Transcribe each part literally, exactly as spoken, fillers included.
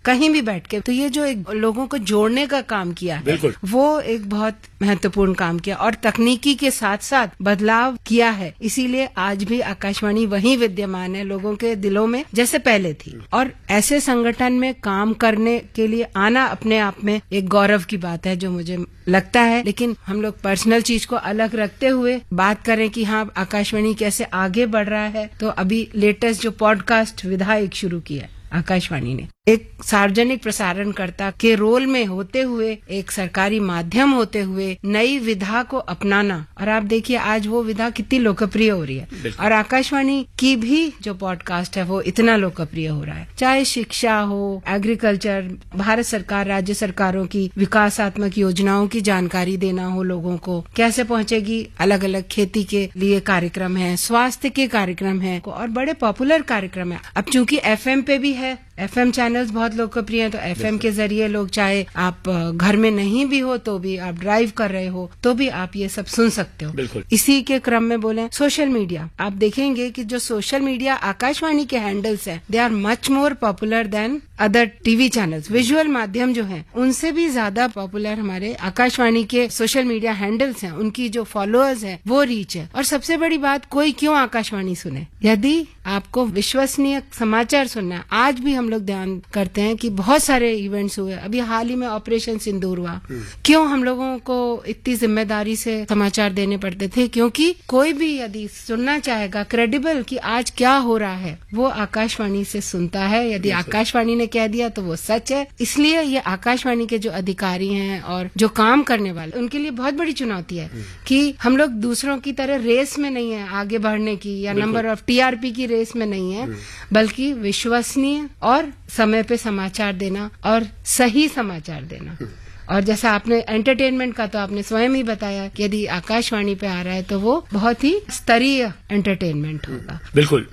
कहीं भी बैठ के। तो ये जो एक लोगों को जोड़ने का काम किया है, वो एक बहुत महत्वपूर्ण काम किया और तकनीकी के साथ साथ बदलाव किया है। इसीलिए आज भी आकाशवाणी वहीं विद्यमान है लोगों के दिलों में जैसे पहले थी। और ऐसे संगठन में काम करने के लिए आना अपने आप में एक गौरव की बात है जो मुझे लगता है। लेकिन हम लोग पर्सनल चीज को अलग रखते हुए बात करें कि हाँ आकाशवाणी कैसे आगे बढ़ रहा है, तो अभी लेटेस्ट जो पॉडकास्ट विधा एक शुरू किया आकाशवाणी ने, एक सार्वजनिक प्रसारणकर्ता के रोल में होते हुए, एक सरकारी माध्यम होते हुए नई विधा को अपनाना। और आप देखिए आज वो विधा कितनी लोकप्रिय हो रही है और आकाशवाणी की भी जो पॉडकास्ट है वो इतना लोकप्रिय हो रहा है। चाहे शिक्षा हो, एग्रीकल्चर, भारत सरकार, राज्य सरकारों की विकासात्मक योजनाओं की जानकारी देना हो लोगों को, कैसे पहुंचेगी, अलग अलग खेती के लिए कार्यक्रम है, स्वास्थ्य के कार्यक्रम है और बड़े पॉपुलर कार्यक्रम है। अब चूंकि एफएम पे भी है, एफएम चैनल्स बहुत लोकप्रिय हैं, तो एफएम के जरिए लोग, चाहे आप घर में नहीं भी हो तो भी, आप ड्राइव कर रहे हो तो भी आप ये सब सुन सकते हो। इसी के क्रम में बोले सोशल मीडिया, आप देखेंगे कि जो सोशल मीडिया आकाशवाणी के हैंडल्स हैं, they are much more popular then other TV channels. Visual माध्यम जो हैं उनसे भी ज्यादा पॉपुलर हमारे आकाशवाणी के सोशल मीडिया हैंडल्स हैं, उनकी जो फॉलोअर्स हैं वो रीच है। और सबसे बड़ी बात, कोई क्यों आकाशवाणी सुने? यदि आपको विश्वसनीय समाचार सुनना है, आज भी हम लोग ध्यान करते हैं कि बहुत सारे इवेंट्स हुए, अभी हाल ही में ऑपरेशन सिंदूर हुआ, क्यों हम लोगों को इतनी जिम्मेदारी से समाचार देने पड़ते थे? क्योंकि कोई भी यदि सुनना चाहेगा क्रेडिबल कि आज क्या हो रहा है, वो आकाशवाणी से सुनता है। यदि आकाशवाणी ने कह दिया तो वो सच है। इसलिए ये आकाशवाणी के जो अधिकारी हैं और जो काम करने वाले, उनके लिए बहुत बड़ी चुनौती है कि हम लोग दूसरों की तरह रेस में नहीं है आगे बढ़ने की, या नंबर ऑफ टीआरपी की रेस में नहीं है, बल्कि विश्वसनीय और समय पे समाचार देना और सही समाचार देना। और जैसा आपने एंटरटेनमेंट का तो आपने स्वयं ही बताया कि यदि आकाशवाणी पे आ रहा है तो वो बहुत ही स्तरीय एंटरटेनमेंट होगा। बिल्कुल,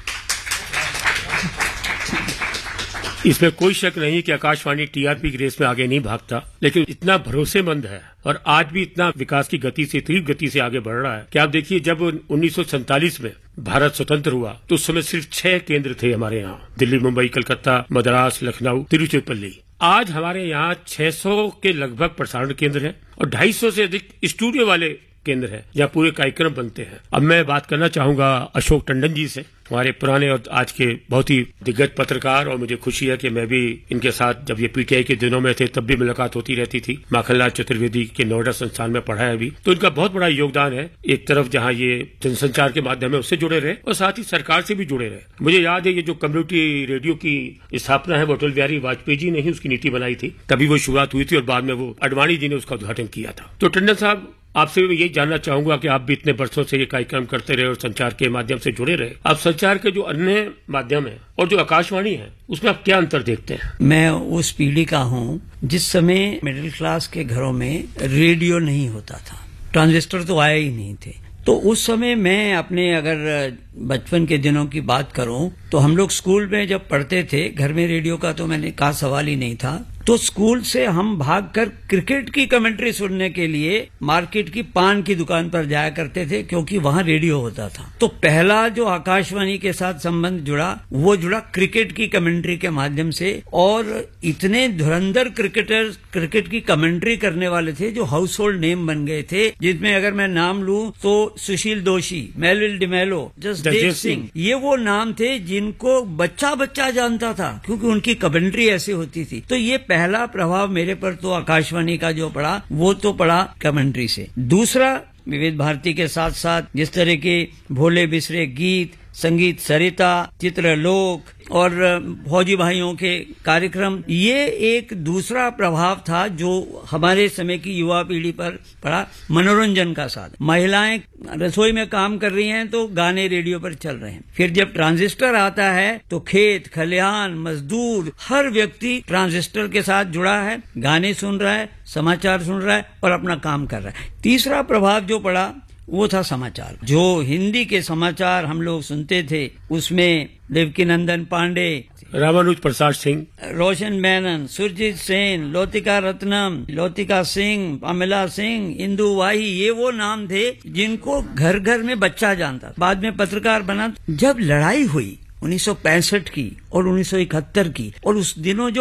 इसमें कोई शक नहीं कि आकाशवाणी टीआरपी की रेस में आगे नहीं भागता, लेकिन इतना भरोसेमंद है और आज भी इतना विकास की गति से, तीव्र गति से आगे बढ़ रहा है कि आप देखिए, जब उन्नीस सौ सैंतालीस में भारत स्वतंत्र हुआ तो उस समय सिर्फ छह केंद्र थे हमारे यहाँ, दिल्ली, मुंबई, कलकत्ता, मद्रास, लखनऊ, तिरुचिरापल्ली। आज हमारे यहाँ छह सौ के लगभग प्रसारण केंद्र हैं और ढाई सौ से अधिक स्टूडियो वाले केंद्र है जहाँ पूरे कार्यक्रम बनते हैं। अब मैं बात करना चाहूंगा अशोक टंडन जी से, हमारे पुराने और आज के बहुत ही दिग्गज पत्रकार, और मुझे खुशी है कि मैं भी इनके साथ जब ये पीटीआई के दिनों में थे तब भी मुलाकात होती रहती थी। माखनलाल चतुर्वेदी के नोएडा संस्थान में पढ़ा है अभी, तो इनका बहुत बड़ा योगदान है। एक तरफ जहाँ ये जनसंचार के माध्यम में उससे जुड़े रहे और साथ ही सरकार से भी जुड़े रहे। मुझे याद है ये जो कम्युनिटी रेडियो की स्थापना है वो अटल बिहारी वाजपेयी जी ने ही उसकी नीति बनाई थी, तभी वो शुरुआत हुई थी और बाद में वो आडवाणी जी ने उसका उद्घाटन किया था। तो टंडन साहब, आपसे भी यही जानना चाहूंगा कि आप भी इतने वर्षों से ये कार्यक्रम करते रहे और संचार के माध्यम से जुड़े रहे, आप संचार के जो अन्य माध्यम है और जो आकाशवाणी है उसमें आप क्या अंतर देखते हैं? मैं उस पीढ़ी का हूँ जिस समय मिडिल क्लास के घरों में रेडियो नहीं होता था, ट्रांजिस्टर तो आए ही नहीं थे। तो उस समय मैं अपने अगर बचपन के दिनों की बात करूं तो हम लोग स्कूल में जब पढ़ते थे, घर में रेडियो का तो मैंने कहा सवाल ही नहीं था, तो स्कूल से हम भागकर क्रिकेट की कमेंट्री सुनने के लिए मार्केट की पान की दुकान पर जाया करते थे, क्योंकि वहां रेडियो होता था। तो पहला जो आकाशवाणी के साथ संबंध जुड़ा वो जुड़ा क्रिकेट की कमेंट्री के माध्यम से, और इतने धुरंधर क्रिकेटर क्रिकेट की कमेंट्री करने वाले थे जो हाउस होल्ड नेम बन गए थे, जिसमें अगर मैं नाम लूं तो सुशील दोषी, मेलविल डिमेलो, जसदेव सिंह, ये वो नाम थे जिनको बच्चा बच्चा जानता था क्योंकि उनकी कमेंट्री ऐसी होती थी। तो ये पहला प्रभाव मेरे पर तो आकाशवाणी का जो पड़ा वो तो पड़ा कमेंट्री से। दूसरा, विविध भारती के साथ साथ जिस तरह के भोले बिसरे गीत, संगीत सरिता, चित्रलोक और फौजी भाइयों के कार्यक्रम, ये एक दूसरा प्रभाव था जो हमारे समय की युवा पीढ़ी पर पड़ा। मनोरंजन का साधन, महिलाएं रसोई में काम कर रही हैं तो गाने रेडियो पर चल रहे हैं। फिर जब ट्रांजिस्टर आता है तो खेत खलिहान, मजदूर, हर व्यक्ति ट्रांजिस्टर के साथ जुड़ा है, गाने सुन रहा है, समाचार सुन रहा है और अपना काम कर रहा है। तीसरा प्रभाव जो पड़ा वो था समाचार। जो हिंदी के समाचार हम लोग सुनते थे उसमें देवकीनंदन पांडे, रामानुज प्रसाद सिंह, रोशन मेनन, सुरजीत सेन, लौतिका रत्नम, लौतिका सिंह, अमिला सिंह, इंदु वाही, ये वो नाम थे जिनको घर घर में बच्चा जानता। बाद में पत्रकार बना। जब लड़ाई हुई उन्नीस सौ पैंसठ की और उन्नीस सौ इकहत्तर की, और उस दिनों जो